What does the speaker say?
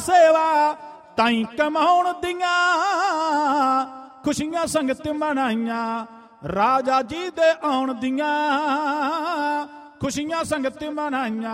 सेवा ताई कमाउण दियां खुशियां संगत मनाइयां राजा जी दे आउण दियां खुशियां संगत मनाइयां